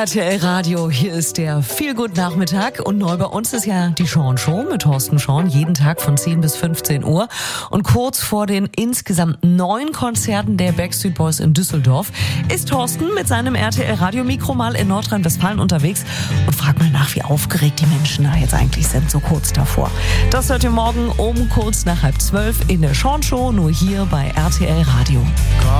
RTL Radio, hier ist der Feelgood-Nachmittag und neu bei uns ist ja die Sean Show mit Thorsten Sean, jeden Tag von 10 bis 15 Uhr. Und kurz vor den insgesamt 9 Konzerten der Backstreet Boys in Düsseldorf ist Thorsten mit seinem RTL Radio-Mikro mal in Nordrhein-Westfalen unterwegs und fragt mal nach, wie aufgeregt die Menschen da jetzt eigentlich sind, so kurz davor. Das hört ihr morgen um kurz nach 11:30 in der Sean Show, nur hier bei RTL Radio.